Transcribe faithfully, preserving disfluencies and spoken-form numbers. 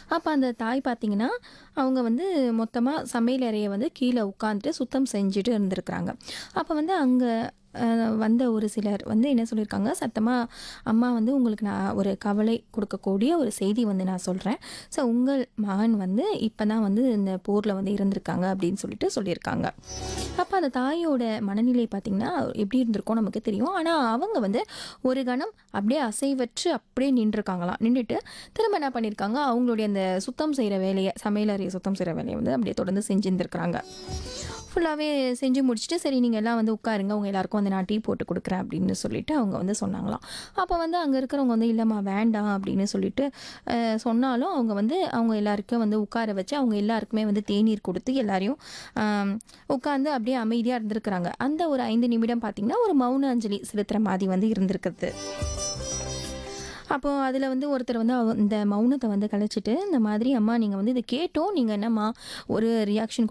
அப்போ அந்த தாய் பார்த்தீங்கன்னா, அவங்க வந்து மொத்தமா சமையல் அறைய வந்து கீழ உட்காந்துட்டு சுத்தம் செஞ்சுட்டு இருந்திருக்கிறாங்க. அப்போ வந்து அங்க அ வந்த ஒரு சிலர் வந்து என்ன சொல்லியிருக்காங்க, சத்தமா "அம்மா வந்து உங்களுக்கு நான் ஒரு கவலை குடுக்கக்கூடிய ஒரு செய்தி வந்து நான் சொல்றேன். ஸோ உங்கள் மகன் வந்து இப்ப தான் வந்து இந்த போர்ல வந்து இறந்திருக்காங்க" அப்படின்னு சொல்லிட்டு சொல்லியிருக்காங்க. அப்ப அந்த தாயோட மனநிலை பார்த்தீங்கன்னா, எப்படி இருந்திருக்கும் நமக்கு தெரியும். ஆனா அவங்க வந்து ஒரு கணம் அப்படியே அசைவற்று அப்படியே நின்றுருக்காங்களாம். நின்னுட்டு திரும்ப என்ன பண்ணியிருக்காங்க, அவங்களுடைய அந்த சுத்தம் செய்ற வேலைய, சமையலறைய சுத்தம் செய்ற வேலைய வந்து அப்படியே தொடர்ந்து செஞ்சிருந்திருக்காங்க. ஃபுல்லாவே செஞ்சு முடிச்சுட்டு, "சரி நீங்க எல்லாம் வந்து உட்காருங்க. உங்க எல்லாருக்கும் வந்து நான் டீ போட்டு குடுக்குறேன்" அப்படின்னு சொல்லிட்டு அவங்க வந்து சொன்னாங்களாம். அப்ப வந்து அங்க இருக்கிறவங்க வந்து, "இல்லம்மா வேண்டாம்" அப்படின்னு சொல்லிட்டு அ சொன்னாலும், அவங்க வந்து அவங்க எல்லாருக்கும் வந்து உட்கார வச்சு, அவங்க எல்லாருக்குமே வந்து தேநீர் குடுத்து எல்லாரையும் அம் உட்கார்ந்து அப்படியே அமைதியா இருந்திருக்கிறாங்க. அந்த ஒரு ஐந்து நிமிடம் பார்த்தீங்கன்னா, ஒரு மௌன அஞ்சலி செலுத்துற மாரி வந்து இருந்திருக்குது. அப்போ அதில வந்து ஒருத்தர் வந்து அவ இந்த மௌனத்த வந்து கலைச்சிட்டு, இந்த மாதிரி "அம்மா நீங்க வந்து இத கேட்டோம். நீங்க என்னம்மா ஒரு ரியாக்ஷன்